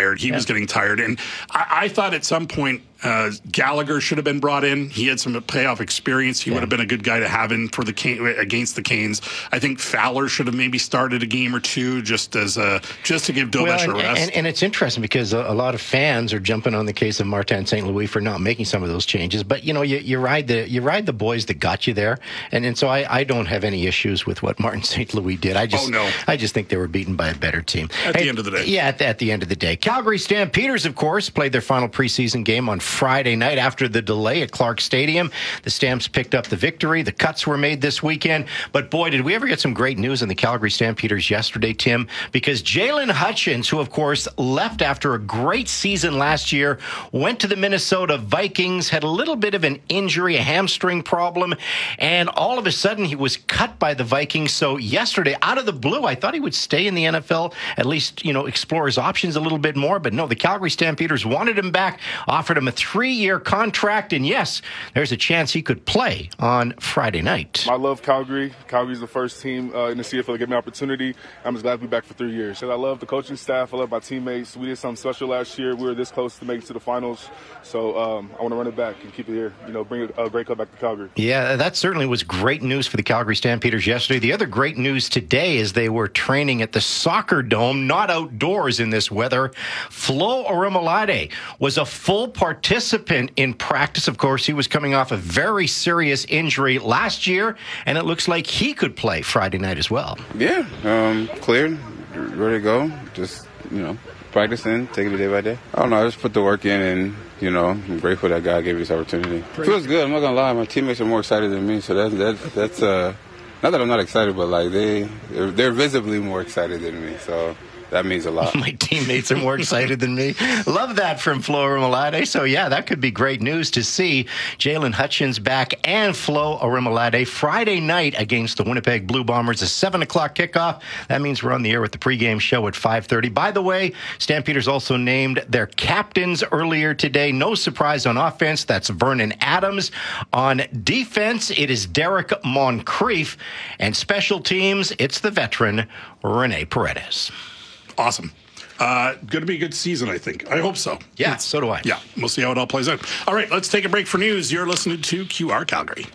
tired. He was getting tired. And I thought at some point Gallagher should have been brought in. He had some playoff experience. He would have been a good guy to have in for against the Canes. I think Fowler should have maybe started a game or two just to give Dovesh a rest. And it's interesting because a lot of fans are jumping on the case of Martin St. Louis for not making some of those changes. But you ride the boys that got you there, and so I don't have any issues with what Martin St. Louis did. I just think they were beaten by a better team at the end of the day. Yeah, at the end of the day, Calgary Stampeders, of course, played their final preseason game on Friday night after the delay at Clark Stadium. The Stamps picked up the victory. The cuts were made this weekend. But boy, did we ever get some great news on the Calgary Stampeders yesterday, Tim, because Jalen Hutchins, who of course left after a great season last year, went to the Minnesota Vikings, had a little bit of an injury, a hamstring problem, and all of a sudden he was cut by the Vikings. So yesterday, out of the blue, I thought he would stay in the NFL, at least, explore his options a little bit more. But no, the Calgary Stampeders wanted him back, offered him a 3-year contract, and yes, there's a chance he could play on Friday night. I love Calgary. Calgary's the first team in the CFL to give me an opportunity. I'm just glad to be back for 3 years. And I love the coaching staff. I love my teammates. We did something special last year. We were this close to making it to the finals. So I want to run it back and keep it here. Bring a great club back to Calgary. Yeah, that certainly was great news for the Calgary Stampeders yesterday. The other great news today is they were training at the Soccer Dome, not outdoors in this weather. Flo Orimolade was a full participant in practice. Of course, he was coming off a very serious injury last year, and it looks like he could play Friday night as well. Yeah, cleared, ready to go. Just, practicing, taking it day by day. I don't know, I just put the work in and, I'm grateful that God gave me this opportunity. It feels good, I'm not going to lie. My teammates are more excited than me, so that's not that I'm not excited, but they're visibly more excited than me, so that means a lot. My teammates are more excited than me. Love that from Flo Orimolade. So, yeah, that could be great news to see Jalen Hutchins back and Flo Orimolade Friday night against the Winnipeg Blue Bombers, a 7 o'clock kickoff. That means we're on the air with the pregame show at 5:30. By the way, Stampeders also named their captains earlier today. No surprise on offense. That's Vernon Adams. On defense, it is Derek Moncrief. And special teams, it's the veteran Rene Paredes. Awesome. Going to be a good season, I think. I hope so. Yeah, so do I. Yeah, we'll see how it all plays out. All right, let's take a break for news. You're listening to QR Calgary.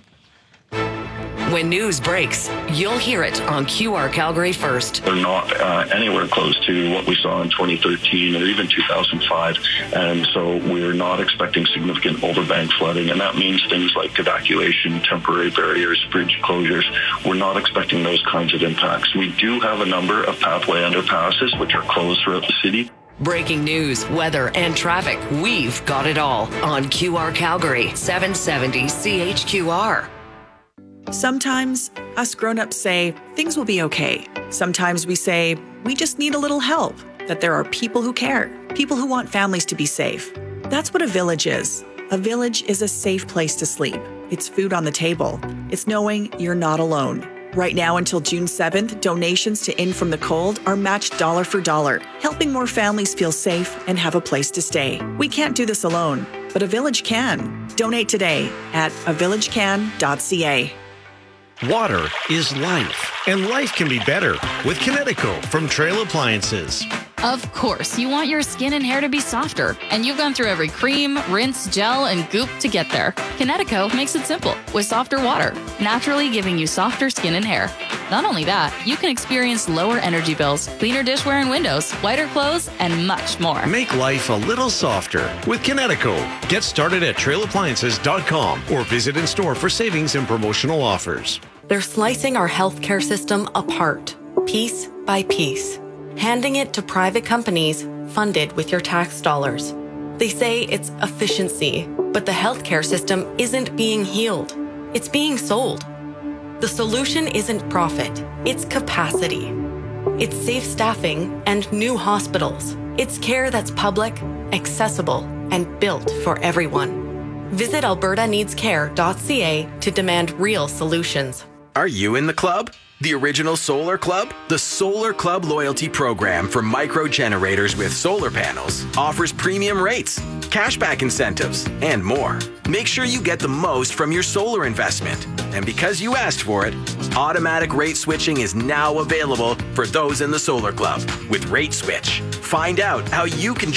When news breaks, you'll hear it on QR Calgary first. They're not anywhere close to what we saw in 2013 or even 2005. And so we're not expecting significant overbank flooding. And that means things like evacuation, temporary barriers, bridge closures. We're not expecting those kinds of impacts. We do have a number of pathway underpasses which are closed throughout the city. Breaking news, weather, and traffic. We've got it all on QR Calgary, 770 CHQR. Sometimes us grown-ups say things will be okay. Sometimes we say we just need a little help, that there are people who care, people who want families to be safe. That's what a village is. A village is a safe place to sleep. It's food on the table. It's knowing you're not alone. Right now until June 7th, donations to In From the Cold are matched dollar for dollar, helping more families feel safe and have a place to stay. We can't do this alone, but a village can. Donate today at avillagecan.ca. Water is life, and life can be better with Kinetico from Trail Appliances. Of course, you want your skin and hair to be softer, and you've gone through every cream, rinse, gel, and goop to get there. Kinetico makes it simple with softer water, naturally giving you softer skin and hair. Not only that, you can experience lower energy bills, cleaner dishware and windows, whiter clothes, and much more. Make life a little softer with Kinetico. Get started at trailappliances.com or visit in store for savings and promotional offers. They're slicing our healthcare system apart, piece by piece, handing it to private companies funded with your tax dollars. They say it's efficiency, but the healthcare system isn't being healed. It's being sold. The solution isn't profit, it's capacity. It's safe staffing and new hospitals. It's care that's public, accessible, and built for everyone. Visit albertaneedscare.ca to demand real solutions. Are you in the club? The original Solar Club? The Solar Club loyalty program for micro generators with solar panels offers premium rates, cashback incentives, and more. Make sure you get the most from your solar investment. And because you asked for it, automatic rate switching is now available for those in the Solar Club with Rate Switch. Find out how you can